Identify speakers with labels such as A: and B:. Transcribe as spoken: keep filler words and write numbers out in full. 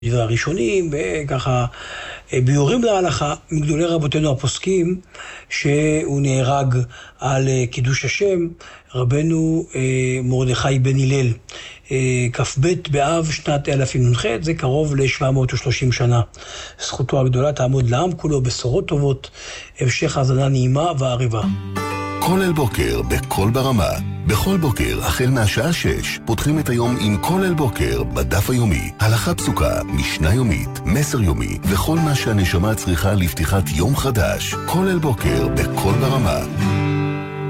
A: דברי הראשונים, וככה ביורים להלכה, מגדולי רבותינו הפוסקים, שהוא נהרג על קידוש השם, רבנו מרדכי בן הלל, כ"ב באב שנת אלפים נ"ח, זה קרוב ל-שבע מאות ושלושים שנה. זכותו הגדולה תעמוד לעם כולו בשורות טובות, המשך האזנה נעימה ועריבה.
B: כל אל בוקר בכל ברמה. בכל בוקר, החל מהשעה שש, פותחים את היום עם כל אל בוקר בדף היומי. הלכה פסוקה, משנה יומית, מסר יומי, וכל מה שהנשמה צריכה לפתיחת יום חדש. כל אל בוקר בכל ברמה.